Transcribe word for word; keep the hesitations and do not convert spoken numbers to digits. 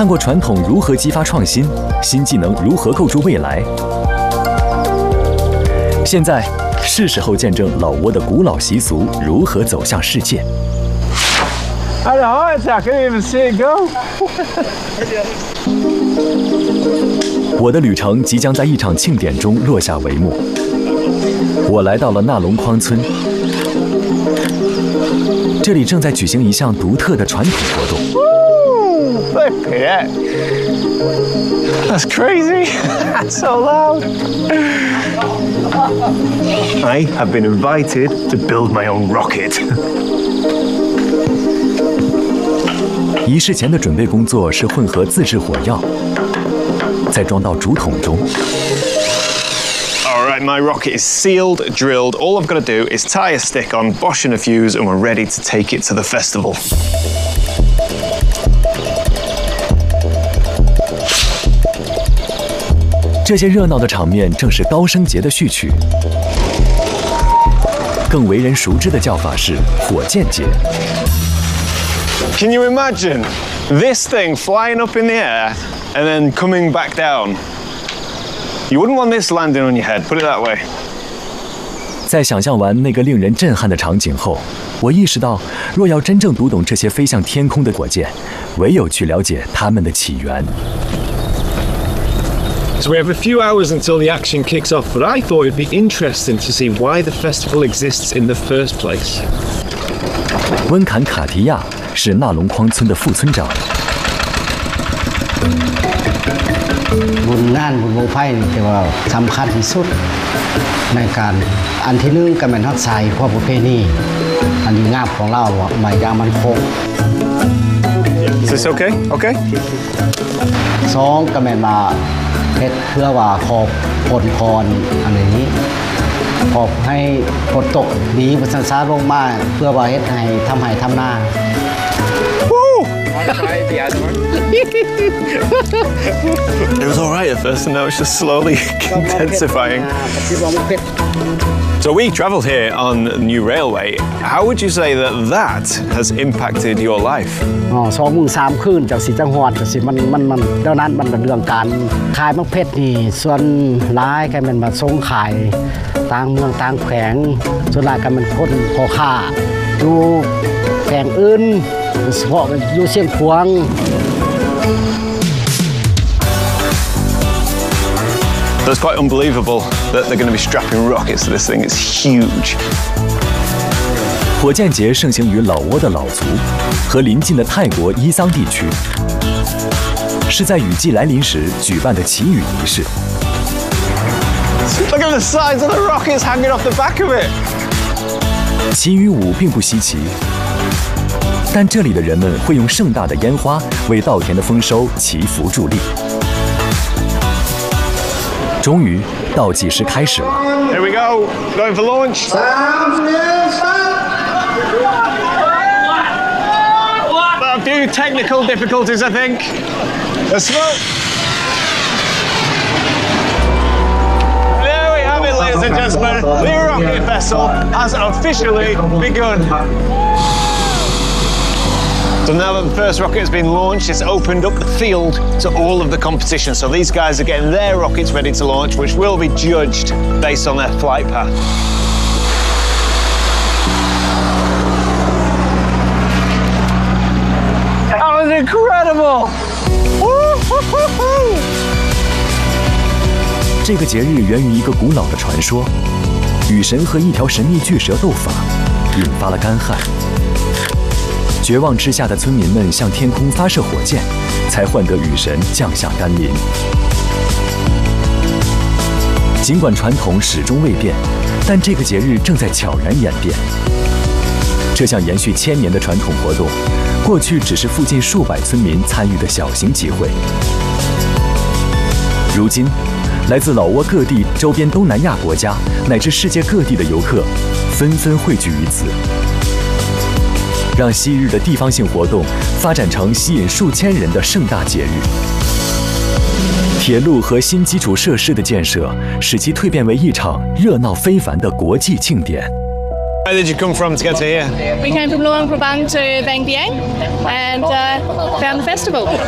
看过传统如何激发创新，新技能如何构筑未来。现在是时候见证老挝的古老习俗如何走向世界。 I had a heart attack. I didn't even see it go. 我的旅程即将在一场庆典中落下帷幕。我来到了纳龙框村，这里正在举行一项独特的传统活动。 Look at that. That's crazy. That's so loud. I have been invited to build my own rocket. 仪式前的准备工作是混合自制火药，再装到竹筒中。 All right, my rocket is sealed, drilled. All I've got to do is tie a stick on, bosh in a fuse, and we're ready to take it to the festival. 这些热闹的场面正是高升节的序曲，更为人熟知的叫法是火箭节。 Can you imagine this thing flying up in the air and then coming back down? You wouldn't want this landing on your head, put it that way. 在想象完那个令人震撼的场景后，我意识到，若要真正读懂这些飞向天空的火箭，唯有去了解它们的起源。 So we have a few hours until the action kicks off, but I thought it'd be interesting to see why the festival exists in the first place. 温坎卡提亚是纳龙框村的副村长。 บุญงานบุญบั้งไฟนี่ถือว่าสำคัญที่สุดในการอันที่หนึ่งก็เป็นทักษะความประเพณีอันดีงามของเราหมายอย่างมันคง Is this okay? Okay. สองก็เป็นมาเพชรเพื่อว่าขอบผลพรอันนี้ขอบให้ฝนตกดีบนสันซาลงมาเพื่อว่าเฮ็ดให้ทำให้ทำนา It was all right at first, and now it's just slowly intensifying. So we travelled here on the new railway. How would you say that that has impacted your life? อ๋อสองมื้อสามคืนจากสิจังหวัดจากสิมันมันมันเดี๋ยวนั้นมันเป็นเรื่องการขายมักเพชรนี่ส่วนร้ายก็เป็นมาส่งขายต่างเมืองต่างแขวงส่วนหลายก็เป็นคนพ่อค้าอยู่แขวงอื่นเฉพาะอยู่เชียงขวาง So it's quite unbelievable that they're going to be strapping rockets to this thing. It's huge. 火箭节盛行于老挝的老族和邻近的泰国伊桑地区，是在雨季来临时举办的祈雨仪式。 Look at the sides of the rockets hanging off the back of it. 祈雨舞并不稀奇，但这里的人们会用盛大的烟花为稻田的丰收祈福助力。终于，倒计时开始了。 Here we go, going for launch. A few technical difficulties, I think. The smoke. There we have it, ladies and gentlemen. The rocket vessel has officially begun. So now that the first rocket has been launched, it's opened up the field to all of the competition. So these guys are getting their rockets ready to launch, which will be judged based on their flight path. That was incredible! 这个节日源于一个古老的传说，雨神和一条神秘巨蛇斗法，引发了干旱。绝望之下的村民们向天空发射火箭，才换得雨神降下甘霖。尽管传统始终未变，但这个节日正在悄然演变。这项延续千年的传统活动，过去只是附近数百村民参与的小型集会，如今，来自老挝各地、周边东南亚国家乃至世界各地的游客，纷纷汇聚于此。 让昔日的地方性活动发展成吸引数千人的盛大节日。铁路和新基础设施的建设，使其蜕变为一场热闹非凡的国际庆典。 Where did you come from to get to here? We came from Luang Prabang to Bang Biang and uh, found the festival.